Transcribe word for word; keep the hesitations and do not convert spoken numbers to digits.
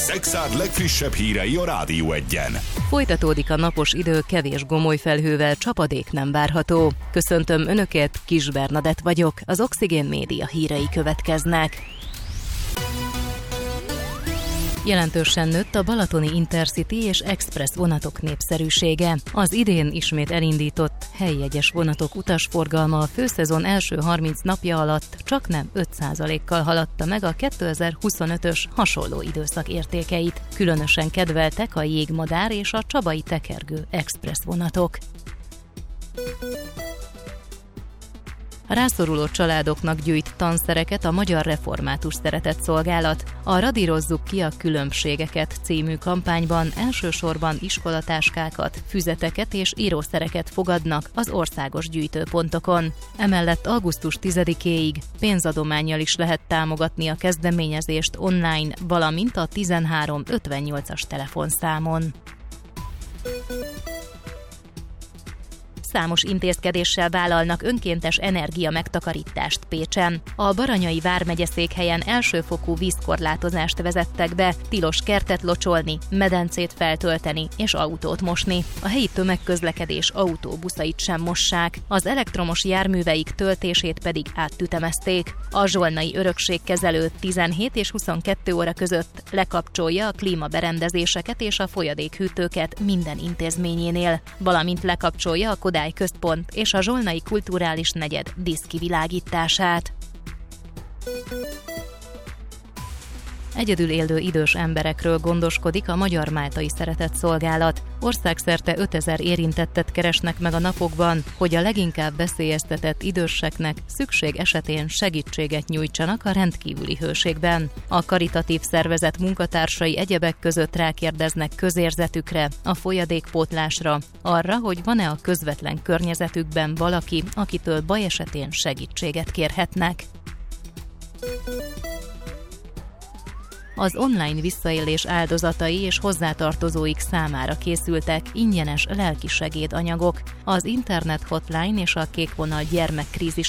Szexárd legfrissebb hírei a Rádió Egyen. Folytatódik a napos idő, kevés gomolyfelhővel, csapadék nem várható. Köszöntöm Önöket, Kis Bernadett vagyok, az Oxigén Média hírei következnek. Jelentősen nőtt a balatoni Intercity és Express vonatok népszerűsége. Az idén ismét elindított helyjegyes vonatok utasforgalma a főszezon első harminc napja alatt csaknem öt százalékkal haladta meg a kétezer-huszonötös hasonló időszak értékeit. Különösen kedveltek a jégmadár és a csabai tekergő express vonatok. A rászoruló családoknak gyűjt tanszereket a Magyar Református Szeretetszolgálat. A Radírozzuk ki a különbségeket című kampányban elsősorban iskolatáskákat, füzeteket és írószereket fogadnak az országos gyűjtőpontokon. Emellett augusztus tizedikéig pénzadománnyal is lehet támogatni a kezdeményezést online, valamint a tizenhárom ötvennyolcas telefonszámon. Számos intézkedéssel vállalnak önkéntes energia megtakarítást Pécsen. A Baranyai vármegyeszékhelyen elsőfokú vízkorlátozást vezettek be, tilos kertet locsolni, medencét feltölteni és autót mosni. A helyi tömegközlekedés autóbuszait sem mossák, az elektromos járműveik töltését pedig áttütemezték. A zsolnai örökségkezelő tizenhét és huszonkettő óra között lekapcsolja a klímaberendezéseket és a folyadékhűtőket minden intézményénél, valamint lekapcsolja a Kodály központ és a zsolnai kulturális negyed díszkivilágítását. Egyedül élő idős emberekről gondoskodik a Magyar Máltai Szeretetszolgálat. Országszerte ötezer érintettet keresnek meg a napokban, hogy a leginkább veszélyeztetett időseknek szükség esetén segítséget nyújtsanak a rendkívüli hőségben. A karitatív szervezet munkatársai egyebek között rákérdeznek közérzetükre, a folyadékpótlásra, arra, hogy van-e a közvetlen környezetükben valaki, akitől baj esetén segítséget kérhetnek. Az online visszaélés áldozatai és hozzátartozóik számára készültek ingyenes lelki segédanyagok. Az Internet Hotline és a Kék Vonal gyermekkrízis